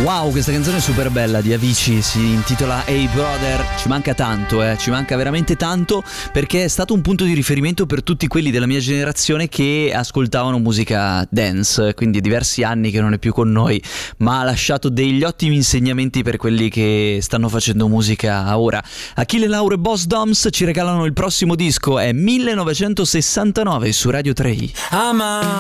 Wow, questa canzone è super bella di Avicii, si intitola Hey Brother. Ci manca tanto, ci manca veramente tanto, perché è stato un punto di riferimento per tutti quelli della mia generazione che ascoltavano musica dance, quindi diversi anni che non è più con noi, ma ha lasciato degli ottimi insegnamenti per quelli che stanno facendo musica ora. Achille Lauro e Boss Doms ci regalano il prossimo disco, è 1969 su Radio 3.